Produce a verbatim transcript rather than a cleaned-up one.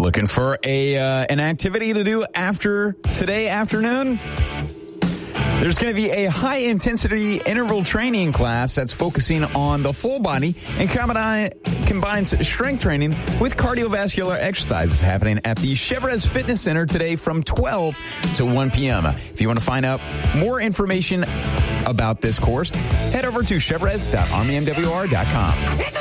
Looking for a uh, an activity to do after today afternoon? There's going to be a high-intensity interval training class that's focusing on the full body and combine, combines strength training with cardiovascular exercises happening at the Chevrez Fitness Center today from twelve to one p.m. If you want to find out more information about this course, head over to chevrez dot army m w r dot com.